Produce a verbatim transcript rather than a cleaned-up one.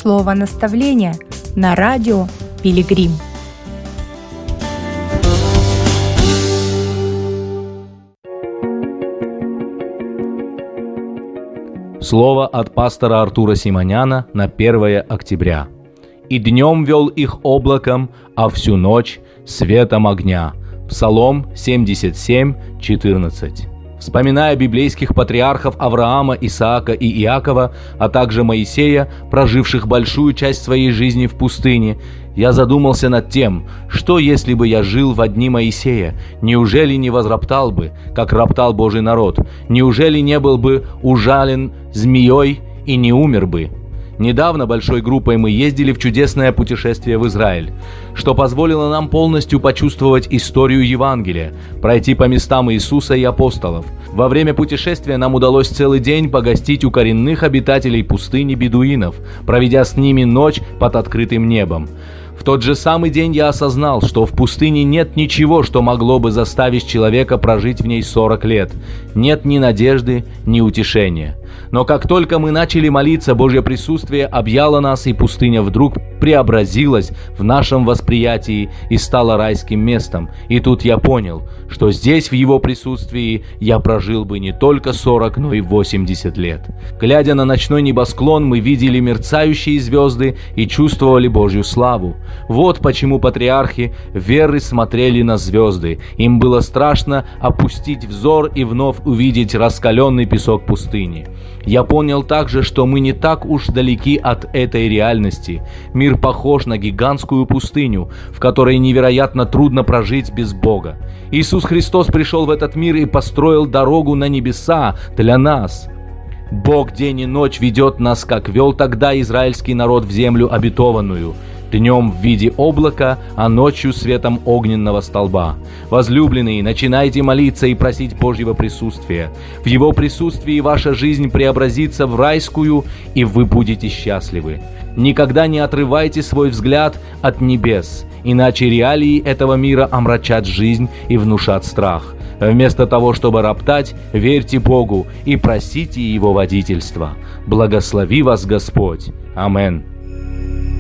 слово наставления на радио «Пилигрим». Слово от пастора Артура Симоняна на первое октября. «И днем вел их облаком, а всю ночь светом огня». Псалом семьдесят семь, четырнадцать. Вспоминая библейских патриархов Авраама, Исаака и Иакова, а также Моисея, проживших большую часть своей жизни в пустыне, я задумался над тем, что если бы я жил в дни Моисея, неужели не возроптал бы, как роптал Божий народ, неужели не был бы ужален змеей и не умер бы? Недавно большой группой мы ездили в чудесное путешествие в Израиль, что позволило нам полностью почувствовать историю Евангелия, пройти по местам Иисуса и апостолов. Во время путешествия нам удалось целый день погостить у коренных обитателей пустыни бедуинов, проведя с ними ночь под открытым небом. В тот же самый день я осознал, что в пустыне нет ничего, что могло бы заставить человека прожить в ней сорок лет. Нет ни надежды, ни утешения. Но как только мы начали молиться, Божье присутствие объяло нас, и пустыня вдруг преобразилась в нашем восприятии и стала райским местом. И тут я понял, что здесь, в Его присутствии, я прожил бы не только сорок, но и восемьдесят лет. Глядя на ночной небосклон, мы видели мерцающие звезды и чувствовали Божью славу. Вот почему патриархи веры смотрели на звезды. Им было страшно опустить взор и вновь увидеть раскаленный песок пустыни. Я понял также, что мы не так уж далеки от этой реальности. Мир похож на гигантскую пустыню, в которой невероятно трудно прожить без Бога. Иисус Христос пришел в этот мир и построил дорогу на небеса для нас. Бог день и ночь ведет нас, как вел тогда израильский народ в землю обетованную. Днем в виде облака, а ночью светом огненного столба. Возлюбленные, начинайте молиться и просить Божьего присутствия. В Его присутствии ваша жизнь преобразится в райскую, и вы будете счастливы. Никогда не отрывайте свой взгляд от небес, иначе реалии этого мира омрачат жизнь и внушат страх. Вместо того, чтобы роптать, верьте Богу и просите Его водительства. Благослови вас Господь. Аминь.